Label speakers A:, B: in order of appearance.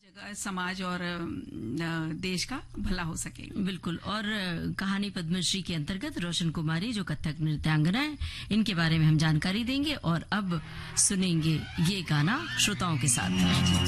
A: समाज और देश का भला हो सके।
B: बिल्कुल। और कहानी पद्मश्री के अंतर्गत रोशन कुमारी जो कथक नृत्यांगना है, इनके बारे में हम जानकारी देंगे। और अब सुनेंगे ये गाना श्रोताओं के साथ।